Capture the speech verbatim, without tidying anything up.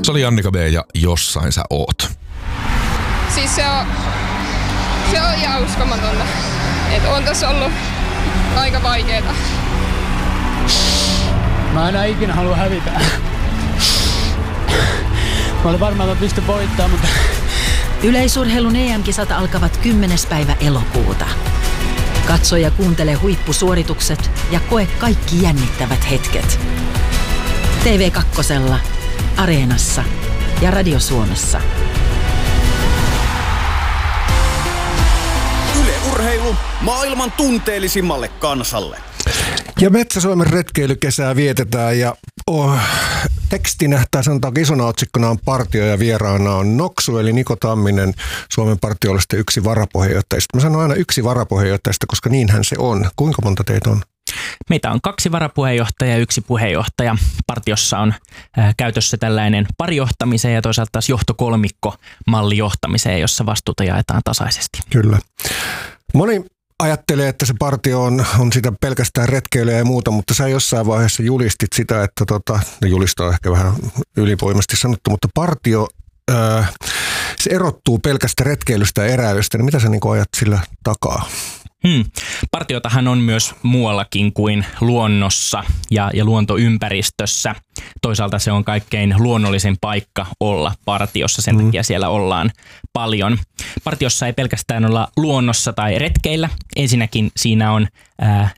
Se oli Annika B ja Jossain sä oot. Siis se on, se on ihan uskomatonta. Että on tässä ollut aika vaikeeta. Mä enää ikinä halua hävitä. Mä olin varmaan, että mä pystyn voittaa, mutta... Yleisurheilun E M-kisat alkavat kymmenes päivä elokuuta. Katso ja kuuntele huippusuoritukset ja koe kaikki jännittävät hetket. T V kaksi, Areenassa ja Radio Suomessa. Yle Urheilu maailman tunteellisimmalle kansalle. Ja Metsä-Suomen retkeilykesää vietetään ja oh, tekstinä tai sanotaan isona otsikkona on partio ja vieraana on Noksu eli Niko Tamminen, Suomen partiolista yksi varapuheenjohtajista. Mä sanon aina yksi varapuheenjohtajista, koska niinhän se on. Kuinka monta teitä on? Meitä on kaksi varapuheenjohtajaa ja yksi puheenjohtaja. Partiossa on ää, käytössä tällainen parijohtamiseen ja toisaalta taas johtokolmikko-malli johtamiseen, jossa vastuuta jaetaan tasaisesti. Kyllä. Moni ajattelee, että se partio on, on sitä pelkästään retkeilyä ja muuta, mutta sä jossain vaiheessa julistit sitä, että tota, no julistaa ehkä vähän ylivoimasti sanottu, mutta partio, ää, se erottuu pelkästä retkeilystä ja eräilystä, niin mitä sä niin ajat sillä takaa? Hmm. Partiotahan on myös muuallakin kuin luonnossa ja, ja luontoympäristössä. Toisaalta se on kaikkein luonnollisin paikka olla partiossa, sen hmm. takia siellä ollaan paljon. Partiossa ei pelkästään olla luonnossa tai retkeillä. Ensinnäkin siinä on ää,